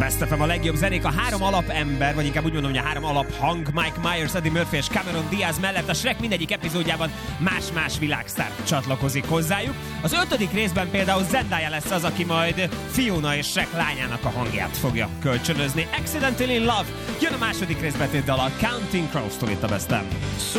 Best FM a legjobb zenék, a három alapember, vagy inkább úgy mondom, hogy a három alaphang, Mike Myers, Eddie Murphy és Cameron Diaz mellett a Shrek mindegyik epizódjában más-más világsztár csatlakozik hozzájuk. Az 5. részben például Zendaya lesz az, aki majd Fiona és Shrek lányának a hangját fogja kölcsönözni. Accidentally in Love jön a 2. részbetét dal a Counting Crows-tól itt a Best FM.